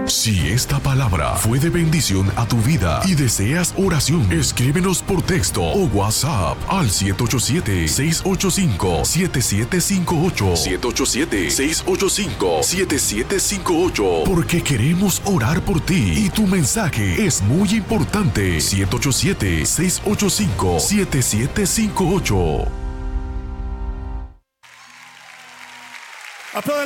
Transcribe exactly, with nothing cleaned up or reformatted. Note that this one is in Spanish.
Si esta palabra fue de bendición a tu vida y deseas oración, escríbenos por texto o WhatsApp al siete ocho siete, seis ocho cinco, siete siete cinco ocho. siete ocho siete, seis ocho cinco, siete siete cinco ocho. Porque queremos orar por ti y tu mensaje es muy importante. siete ocho siete, seis ocho cinco, siete siete cinco ocho.